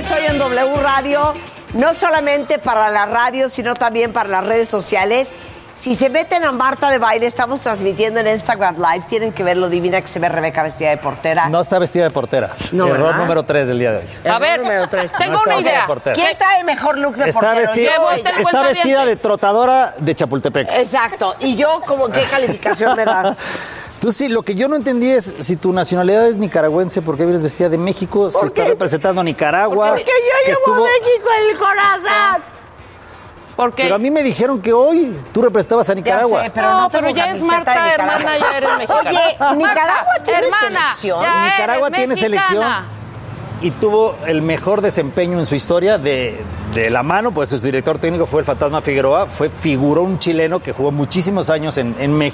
Baile hoy en W Radio, no solamente para la radio, sino también para las redes sociales. Si se meten a Marta de Baile, estamos transmitiendo en Instagram Live. Tienen que ver lo divina que se ve Rebeca vestida de portera. No está vestida de portera. No, Error ¿verdad? número 3 del día de hoy. A ver, tengo una idea. ¿Quién trae el mejor look de portero? Está vestida de trotadora de Chapultepec. Exacto. ¿Y yo como qué calificación me das? Tú sí, lo que yo no entendí es si tu nacionalidad es nicaragüense, ¿por qué vienes vestida de México? Si está representando a Nicaragua. Porque yo llevo a México en el corazón. Porque pero a mí me dijeron que hoy tú representabas a Nicaragua. Ya sé, pero pero ya es Marta, hermana, ya eres mexicana. Oye, Nicaragua tiene hermana, selección. Nicaragua tiene selección y tuvo el mejor desempeño en su historia de la mano, pues su director técnico fue el Fantasma Figueroa, figuró un chileno que jugó muchísimos años en México.